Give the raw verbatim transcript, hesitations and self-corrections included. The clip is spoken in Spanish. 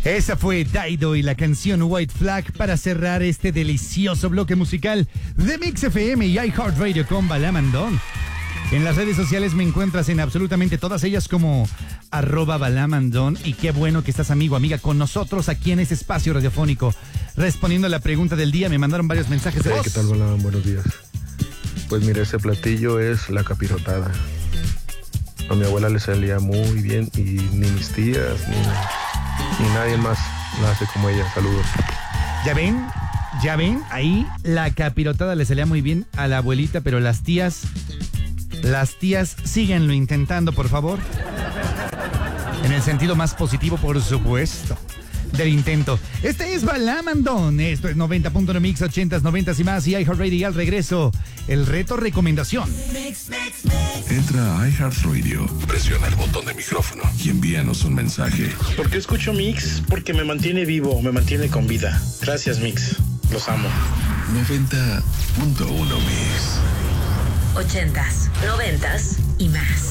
Esa fue Daido y la canción White Flag para cerrar este delicioso bloque musical de Mix F M y iHeartRadio con Balamandón. En las redes sociales me encuentras en absolutamente todas ellas como arroba Balamandón. Y qué bueno que estás, amigo, amiga, con nosotros aquí en este espacio radiofónico. Respondiendo a la pregunta del día, me mandaron varios mensajes de Hey, voz. ¿qué tal, Balamandón? Buenos días. Pues mira, ese platillo es la capirotada. A mi abuela le salía muy bien y ni mis tías ni, ni nadie más la hace como ella. Saludos. ¿Ya ven? ¿Ya ven? Ahí la capirotada le salía muy bien a la abuelita, pero las tías... Las tías, síganlo intentando, por favor. En el sentido más positivo, por supuesto, del intento. Este es Balamandón. Esto es noventa punto uno Mix, ochentas, noventas y más. Y iHeartRadio al regreso. El reto recomendación. Mix, mix, mix. Entra a iHeartRadio, presiona el botón de micrófono y envíanos un mensaje. ¿Por qué escucho Mix? Porque me mantiene vivo, me mantiene con vida. Gracias, Mix. Los amo. noventa punto uno Mix. Ochentas, noventas y más.